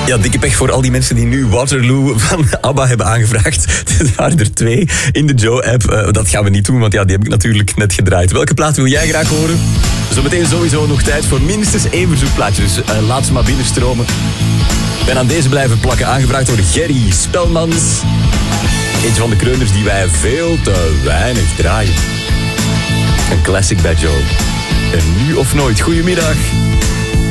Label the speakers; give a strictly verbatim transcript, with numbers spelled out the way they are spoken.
Speaker 1: Ja, dikke pech voor al die mensen die nu Waterloo van ABBA hebben aangevraagd. Er waren er twee in de Joe-app. Uh, dat gaan we niet doen, want ja, die heb ik natuurlijk net gedraaid. Welke plaat wil jij graag horen? Zometeen sowieso nog tijd voor minstens één verzoekplaatje. Dus uh, laat ze maar binnenstromen. Ik ben aan deze blijven plakken, aangevraagd door Gerry Spelmans. Eentje van de kreuners die wij veel te weinig draaien. Een classic bij Joe. En nu of nooit, goedemiddag.